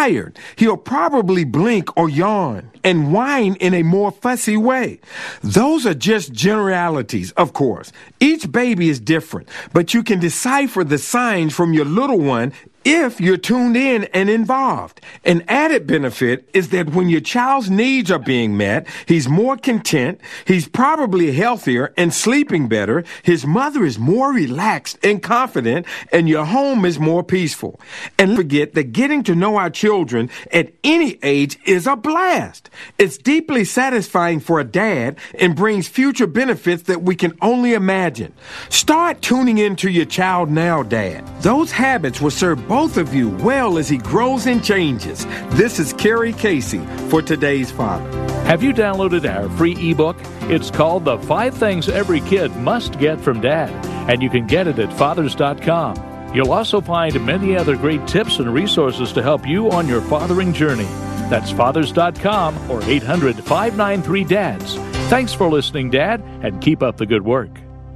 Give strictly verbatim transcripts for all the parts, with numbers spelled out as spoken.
tired. He'll probably blink or yawn and whine in a more fussy way. Those are just generalities, of course. Each baby is different, but you can decipher the signs from your little one if you're tuned in and involved. An added benefit is that when your child's needs are being met, he's more content, he's probably healthier and sleeping better, his mother is more relaxed and confident, and your home is more peaceful. And forget that getting to know our children at any age is a blast. It's deeply satisfying for a dad and brings future benefits that we can only imagine. Start tuning into your child now, Dad. Those habits will serve both of you well as he grows and changes. This is Kerry Casey for Today's Father. Have you downloaded our free ebook? It's called The Five Things Every Kid Must Get from Dad, and you can get it at fathers dot com. You'll also find many other great tips and resources to help you on your fathering journey. That's fathers dot com or eight hundred, five nine three, D A D S. Thanks for listening, Dad, and keep up the good work.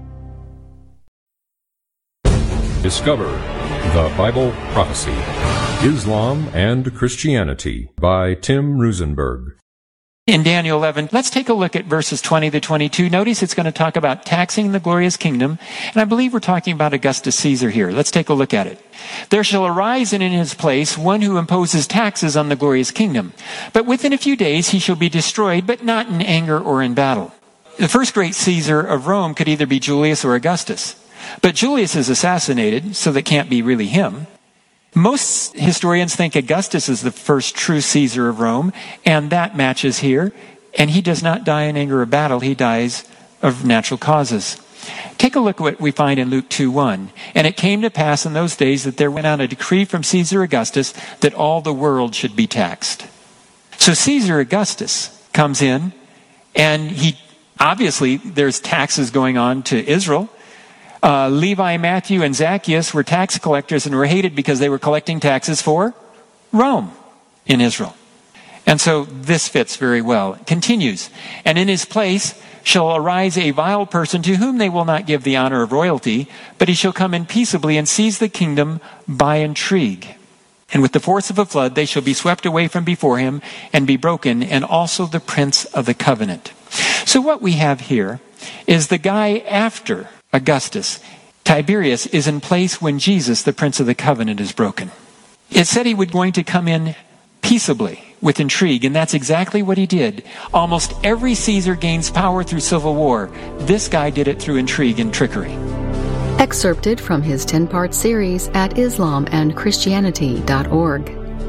Discover the Bible Prophecy, Islam and Christianity by Tim Rosenberg. In Daniel eleven, let's take a look at verses twenty to twenty-two. Notice it's going to talk about taxing the glorious kingdom, and I believe we're talking about Augustus Caesar here. Let's take a look at it. There shall arise in his place one who imposes taxes on the glorious kingdom, but within a few days he shall be destroyed, but not in anger or in battle. The first great Caesar of Rome could either be Julius or Augustus, but Julius is assassinated, so that can't be really him. Most historians think Augustus is the first true Caesar of Rome, and that matches here. And he does not die in anger or battle, he dies of natural causes. Take a look at what we find in Luke two one. And it came to pass in those days that there went out a decree from Caesar Augustus that all the world should be taxed. So Caesar Augustus comes in, and he obviously there's taxes going on to Israel. Uh, Levi, Matthew, and Zacchaeus were tax collectors and were hated because they were collecting taxes for Rome in Israel. And so this fits very well. It continues. And in his place shall arise a vile person to whom they will not give the honor of royalty, but he shall come in peaceably and seize the kingdom by intrigue. And with the force of a flood they shall be swept away from before him and be broken, and also the prince of the covenant. So what we have here is the guy after Augustus. Tiberius is in place when Jesus, the Prince of the Covenant, is broken. It said he was going to come in peaceably with intrigue, and that's exactly what he did. Almost every Caesar gains power through civil war. This guy did it through intrigue and trickery. Excerpted from his ten-part series at islam and christianity dot org.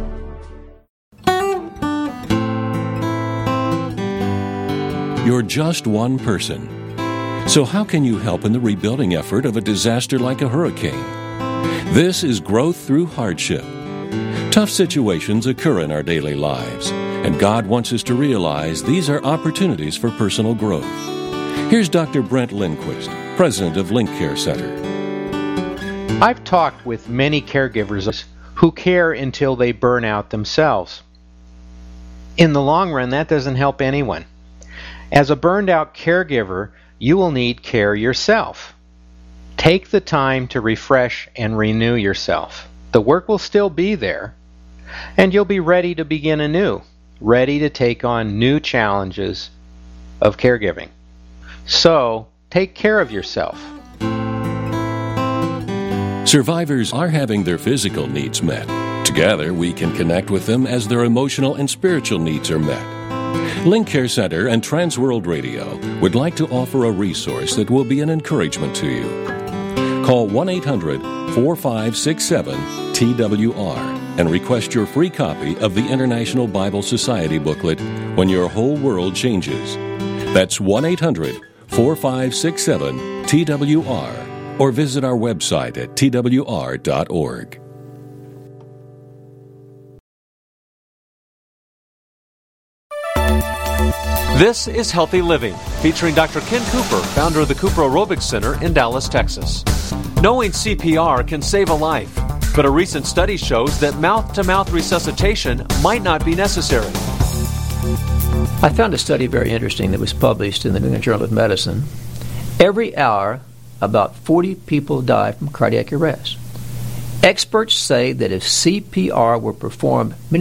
You're just one person. So how can you help in the rebuilding effort of a disaster like a hurricane? This is Growth Through Hardship. Tough situations occur in our daily lives, and God wants us to realize these are opportunities for personal growth. Here's Doctor Brent Lindquist, president of Link Care Center. I've talked with many caregivers who care until they burn out themselves. In the long run, that doesn't help anyone. As a burned out caregiver, you will need care yourself. Take the time to refresh and renew yourself. The work will still be there, and you'll be ready to begin anew, ready to take on new challenges of caregiving. So, take care of yourself. Survivors are having their physical needs met. Together, we can connect with them as their emotional and spiritual needs are met. Link Care Center and Transworld Radio would like to offer a resource that will be an encouragement to you. Call one eight hundred, four five six seven, T W R and request your free copy of the International Bible Society booklet, When Your Whole World Changes. That's one eight hundred, four five six seven, T W R or visit our website at T W R dot org. This is Healthy Living, featuring Doctor Ken Cooper, founder of the Cooper Aerobics Center in Dallas, Texas. Knowing C P R can save a life, but a recent study shows that mouth-to-mouth resuscitation might not be necessary. I found a study very interesting that was published in the New England Journal of Medicine. Every hour, about forty people die from cardiac arrest. Experts say that if C P R were performed many